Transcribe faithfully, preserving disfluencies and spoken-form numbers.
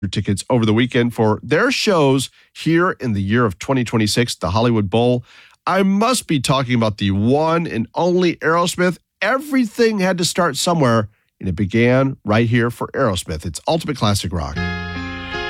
your tickets over the weekend for their shows here in the year of twenty twenty-six, the Hollywood Bowl. I must be talking about the one and only Aerosmith. Everything had to start somewhere, and it began right here for Aerosmith. It's Ultimate Classic Rock.